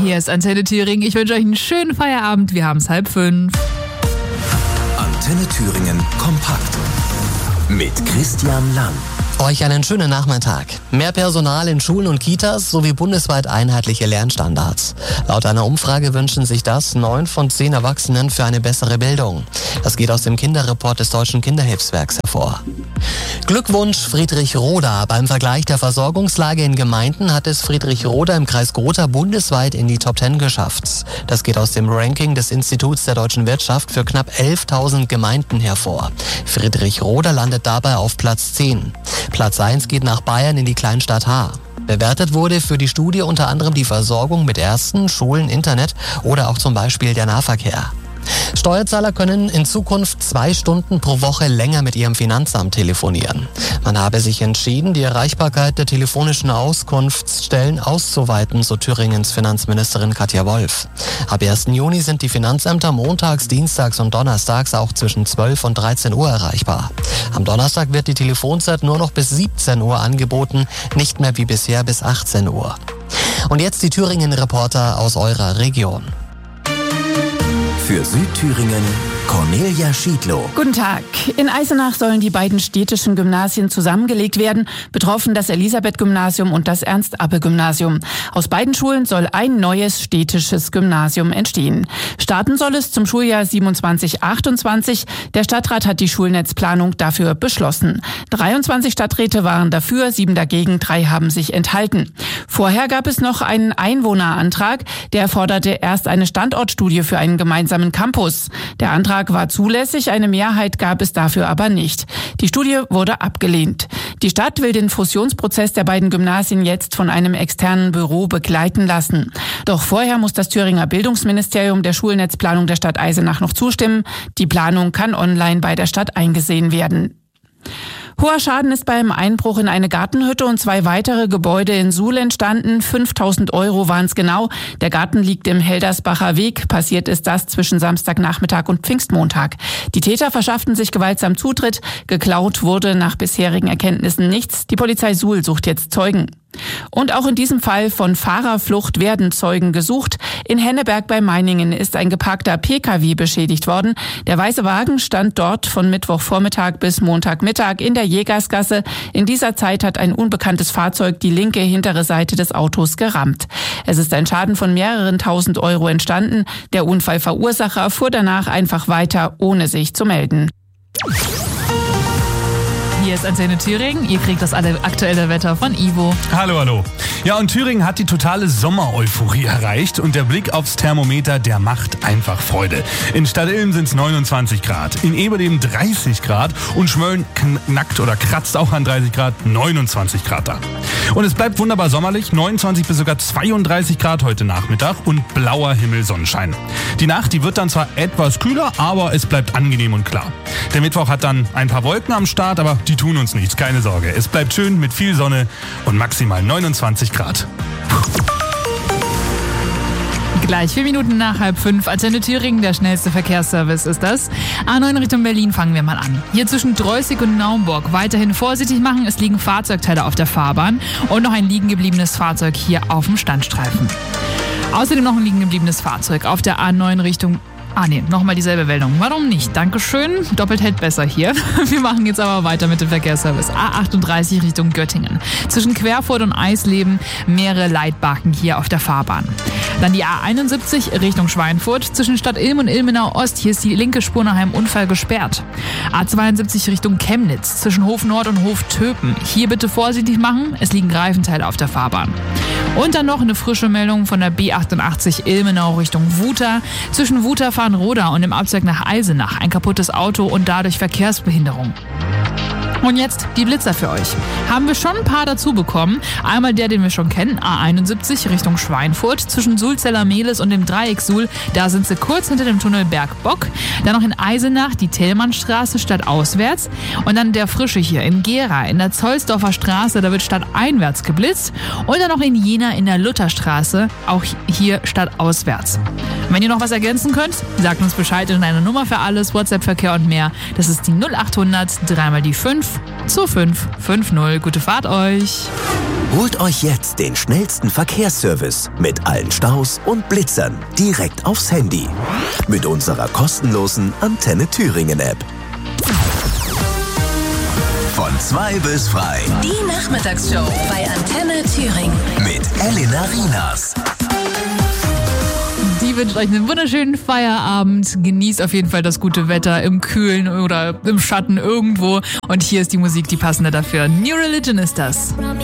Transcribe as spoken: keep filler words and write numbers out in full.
Hier ist Antenne Thüringen. Ich wünsche euch einen schönen Feierabend. Wir haben es halb fünf. Antenne Thüringen kompakt mit Christian Lang. Euch einen schönen Nachmittag. Mehr Personal in Schulen und Kitas sowie bundesweit einheitliche Lernstandards. Laut einer Umfrage wünschen sich das neun von zehn Erwachsenen für eine bessere Bildung. Das geht aus dem Kinderreport des Deutschen Kinderhilfswerks hervor. Glückwunsch Friedrich Roda. Beim Vergleich der Versorgungslage in Gemeinden hat es Friedrich Roda im Kreis Gotha bundesweit in die Top zehn geschafft. Das geht aus dem Ranking des Instituts der deutschen Wirtschaft für knapp elftausend Gemeinden hervor. Friedrich Roda landet dabei auf Platz zehn. Platz eins geht nach Bayern in die Kleinstadt Haar. Bewertet wurde für die Studie unter anderem die Versorgung mit Ärzten, Schulen, Internet oder auch zum Beispiel der Nahverkehr. Steuerzahler können in Zukunft zwei Stunden pro Woche länger mit ihrem Finanzamt telefonieren. Man habe sich entschieden, die Erreichbarkeit der telefonischen Auskunftsstellen auszuweiten, so Thüringens Finanzministerin Katja Wolf. Ab ersten Juni sind die Finanzämter montags, dienstags und donnerstags auch zwischen zwölf und dreizehn Uhr erreichbar. Am Donnerstag wird die Telefonzeit nur noch bis siebzehn Uhr angeboten, nicht mehr wie bisher bis achtzehn Uhr. Und jetzt die Thüringen-Reporter aus eurer Region. Für Südthüringen Cornelia Schiedlow. Guten Tag. In Eisenach sollen die beiden städtischen Gymnasien zusammengelegt werden. Betroffen das Elisabeth-Gymnasium und das Ernst-Abbe-Gymnasium. Aus beiden Schulen soll ein neues städtisches Gymnasium entstehen. Starten soll es zum Schuljahr siebenundzwanzig achtundzwanzig. Der Stadtrat hat die Schulnetzplanung dafür beschlossen. dreiundzwanzig Stadträte waren dafür, sieben dagegen, drei haben sich enthalten. Vorher gab es noch einen Einwohnerantrag. Der forderte erst eine Standortstudie für einen gemeinsamen Campus. Der Antrag war zulässig, eine Mehrheit gab es dafür aber nicht. Die Studie wurde abgelehnt. Die Stadt will den Fusionsprozess der beiden Gymnasien jetzt von einem externen Büro begleiten lassen. Doch vorher muss das Thüringer Bildungsministerium der Schulnetzplanung der Stadt Eisenach noch zustimmen. Die Planung kann online bei der Stadt eingesehen werden. Hoher Schaden ist beim Einbruch in eine Gartenhütte und zwei weitere Gebäude in Suhl entstanden. fünftausend Euro waren es genau. Der Garten liegt im Heldersbacher Weg. Passiert ist das zwischen Samstagnachmittag und Pfingstmontag. Die Täter verschafften sich gewaltsam Zutritt. Geklaut wurde nach bisherigen Erkenntnissen nichts. Die Polizei Suhl sucht jetzt Zeugen. Und auch in diesem Fall von Fahrerflucht werden Zeugen gesucht. In Henneberg bei Meiningen ist ein geparkter P K W beschädigt worden. Der weiße Wagen stand dort von Mittwochvormittag bis Montagmittag in der Jägersgasse. In dieser Zeit hat ein unbekanntes Fahrzeug die linke hintere Seite des Autos gerammt. Es ist ein Schaden von mehreren tausend Euro entstanden. Der Unfallverursacher fuhr danach einfach weiter, ohne sich zu melden. Hier ist Antenne Thüringen. Ihr kriegt das alle aktuelle Wetter von Ivo. Hallo, hallo. Ja, und Thüringen hat die totale Sommer-Euphorie erreicht und der Blick aufs Thermometer, der macht einfach Freude. In Stadtilm sind es neunundzwanzig Grad, in Eberleben dreißig Grad und Schmölln knackt oder kratzt auch an dreißig Grad, neunundzwanzig Grad da. Und es bleibt wunderbar sommerlich, neunundzwanzig bis sogar zweiunddreißig Grad heute Nachmittag und blauer Himmel, Sonnenschein. Die Nacht, die wird dann zwar etwas kühler, aber es bleibt angenehm und klar. Der Mittwoch hat dann ein paar Wolken am Start, aber die tun uns nichts, keine Sorge. Es bleibt schön mit viel Sonne und maximal neunundzwanzig Grad. Gleich vier Minuten nach halb fünf. Antenne Thüringen, der schnellste Verkehrsservice ist das. A neun Richtung Berlin fangen wir mal an. Hier zwischen Dreußig und Naumburg weiterhin vorsichtig machen. Es liegen Fahrzeugteile auf der Fahrbahn und noch ein liegen gebliebenes Fahrzeug hier auf dem Standstreifen. Außerdem noch ein liegen gebliebenes Fahrzeug auf der A neun Richtung Ah nee, nochmal dieselbe Meldung. Warum nicht? Dankeschön. Doppelt hält besser hier. Wir machen jetzt aber weiter mit dem Verkehrsservice. A achtunddreißig Richtung Göttingen. Zwischen Querfurt und Eisleben mehrere Leitbarken hier auf der Fahrbahn. Dann die A einundsiebzig Richtung Schweinfurt. Zwischen Stadtilm und Ilmenau Ost. Hier ist die linke Spur nach einem Unfall gesperrt. A zweiundsiebzig Richtung Chemnitz. Zwischen Hof Nord und Hof Töpen. Hier bitte vorsichtig machen. Es liegen Reifenteile auf der Fahrbahn. Und dann noch eine frische Meldung von der B achtundachtzig Ilmenau Richtung Wuter. Zwischen Wuter-Farnroda und dem Abzweig nach Eisenach ein kaputtes Auto und dadurch Verkehrsbehinderung. Und jetzt die Blitzer für euch. Haben wir schon ein paar dazu bekommen. Einmal der, den wir schon kennen, A einundsiebzig Richtung Schweinfurt. Zwischen Sulzeller Mehlis und dem Dreieck Suhl, da sind sie kurz hinter dem Tunnel Bergbock. Dann noch in Eisenach die Thälmannstraße stadtauswärts. Und dann der Frische hier in Gera in der Zollsdorfer Straße, da wird stadteinwärts geblitzt. Und dann noch in Jena in der Lutherstraße, auch hier stadtauswärts. Wenn ihr noch was ergänzen könnt, sagt uns Bescheid in einer Nummer für alles, WhatsApp-Verkehr und mehr. Das ist die null achthundert, dreimal die fünf zu fünf fünf null. Gute Fahrt euch! Holt euch jetzt den schnellsten Verkehrsservice mit allen Staus und Blitzern direkt aufs Handy. Mit unserer kostenlosen Antenne Thüringen App. Von zwei bis frei. Die Nachmittagsshow bei Antenne Thüringen. Mit Elena Rienas. Die wünscht euch einen wunderschönen Feierabend. Genießt auf jeden Fall das gute Wetter im Kühlen oder im Schatten irgendwo. Und hier ist die Musik, die passende dafür. New Religion ist das.